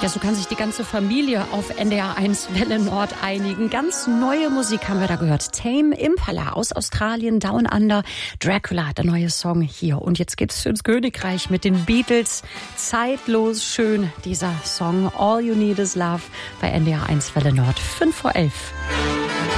Ja, so kann sich die ganze Familie auf NDR1 Welle Nord einigen. Ganz neue Musik haben wir da gehört. Tame Impala aus Australien, Down Under. Dracula, der neue Song hier. Und jetzt geht's ins Königreich mit den Beatles. Zeitlos schön, dieser Song. All You Need Is Love bei NDR1 Welle Nord. 5 vor 11.